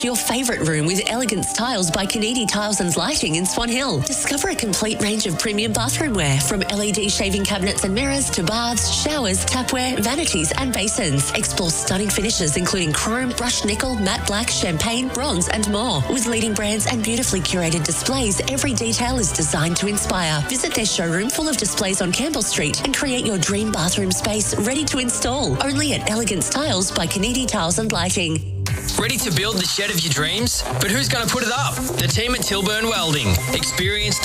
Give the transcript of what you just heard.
Your favourite room with Elegance Tiles by Canidi Tiles and Lighting in Swan Hill. Discover a complete range of premium bathroom wear, from LED shaving cabinets and mirrors to baths, showers, tapware, vanities and basins. Explore stunning finishes including chrome, brushed nickel, matte black, champagne, bronze and more. With leading brands and beautifully curated displays, every detail is designed to inspire. Visit their showroom full of displays on Campbell Street and create your dream bathroom space ready to install. Only at Elegance Tiles by Canidi Tiles and Lighting. Ready to build the shed of your dreams? But who's going to put it up? The team at Tilburn Welding. Experienced